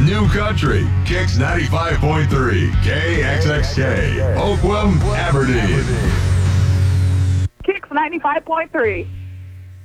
New Country, Kicks 95.3, KXXK, Oakland, Aberdeen. Kicks 95.3.